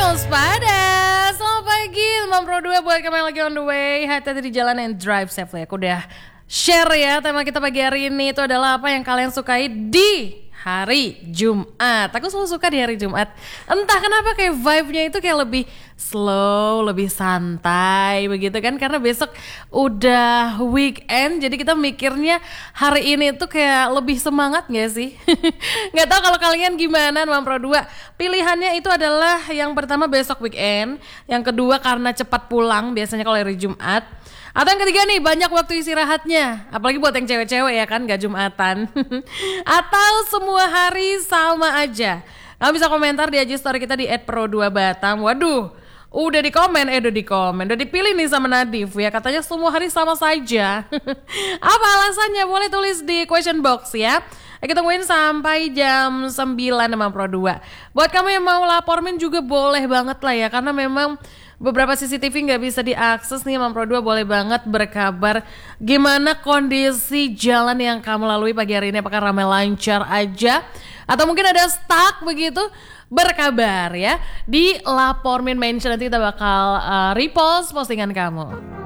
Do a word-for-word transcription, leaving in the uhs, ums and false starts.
waspada. Selamat pagi, Mam Pro dua buat kamu yang lagi on the way. Hati-hati di jalan and drive safely. Aku udah share ya, tema kita pagi hari ini itu adalah apa yang kalian sukai di hari Jumat. Aku selalu suka di hari Jumat. Entah kenapa kayak vibe-nya itu kayak lebih slow, lebih santai begitu kan. Karena besok udah weekend, jadi kita mikirnya hari ini tuh kayak lebih semangat gak sih? Gak tahu kalau kalian gimana, Mam Pro dua. Pilihannya itu adalah yang pertama besok weekend, yang kedua karena cepat pulang biasanya kalau hari Jumat. Atau yang ketiga nih, banyak waktu istirahatnya. Apalagi buat yang cewek-cewek ya kan, gak Jumatan. Atau semua hari sama aja. Kamu bisa komentar di I G story kita di et pro dua batam. Waduh, udah di komen, eh udah di komen. Udah dipilih nih sama Nadif ya. Katanya semua hari sama saja. Apa alasannya? Boleh tulis di question box ya. Kita tungguin sampai jam sembilan Mam Pro dua. Buat kamu yang mau laporin juga boleh banget lah ya. Karena memang beberapa C C T V nggak bisa diakses nih, Mam Pro dua boleh banget berkabar gimana kondisi jalan yang kamu lalui pagi hari ini. Apakah ramai lancar aja atau mungkin ada stuck begitu? Berkabar ya di Lapor Min Mention, nanti kita bakal uh, repost postingan kamu.